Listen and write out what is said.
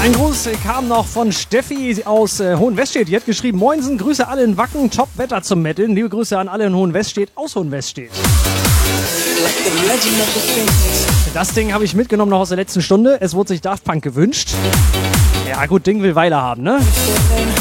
Ein Gruß kam noch von Steffi aus Hohenweststedt. Die hat geschrieben, Moinsen, Grüße alle in Wacken, top Wetter zum Metteln. Liebe Grüße an alle in Hohenweststedt aus Hohenweststedt. Das Ding habe ich mitgenommen noch aus der letzten Stunde. Es wurde sich Daft Punk gewünscht. Ja gut, Ding will Weile haben, ne?